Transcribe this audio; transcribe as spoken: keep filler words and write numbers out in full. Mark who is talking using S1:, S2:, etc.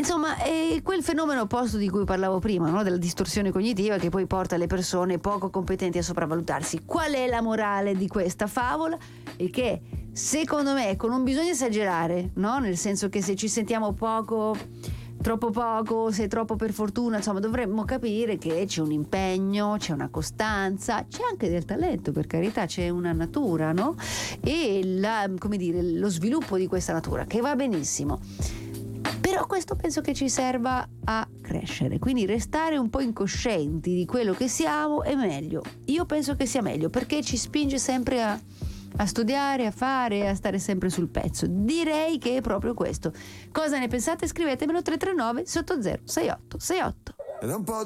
S1: Insomma, è quel fenomeno opposto di cui parlavo prima, no? Della distorsione cognitiva che poi porta le persone poco competenti a sopravvalutarsi. Qual è la morale di questa favola? E che secondo me, ecco, non bisogna esagerare, no? Nel senso che se ci sentiamo poco, troppo poco, se troppo per fortuna, insomma, dovremmo capire che c'è un impegno, c'è una costanza, c'è anche del talento, per carità, c'è una natura, no? E la, come dire, lo sviluppo di questa natura che va benissimo. Però questo penso che ci serva a crescere, quindi restare un po' incoscienti di quello che siamo è meglio. Io penso che sia meglio perché ci spinge sempre a, a studiare, a fare, a stare sempre sul pezzo. Direi che è proprio questo. Cosa ne pensate? Scrivetemelo tre tre nove sotto zero sei otto sei otto.
S2: Ed è un po'